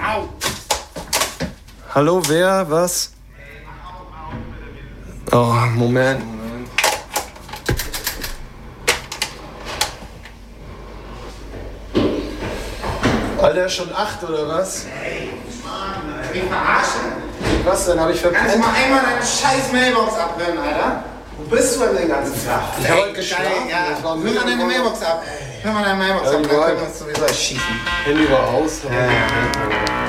Au! Hallo, wer? Was? Oh, Moment. Alter, schon 8 oder was? Ey, Mann, Alter, mich verarschen? Was denn? Hab ich verpennt? Kannst du mal einmal deine scheiß Mailbox abhören, Alter? Wo bist du denn den ganzen Tag? Ich hab heute geschlafen. Ja, Das war hör mal deine Mailbox ab. Hör mal deine Mailbox ab, dann können wir uns sowieso erschießen. Handy war aus. Ja.